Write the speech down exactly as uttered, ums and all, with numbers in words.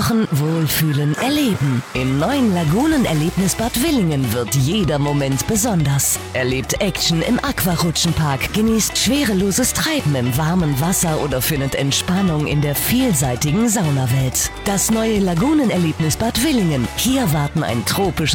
Tauchen, Wohlfühlen, Erleben. Im neuen Lagunenerlebnisbad Willingen wird jeder Moment besonders. Erlebt Action im Aquarutschenpark, genießt schwereloses Treiben im warmen Wasser oder findet Entspannung in der vielseitigen Saunawelt. Das neue Lagunenerlebnisbad Willingen. Hier warten ein tropisches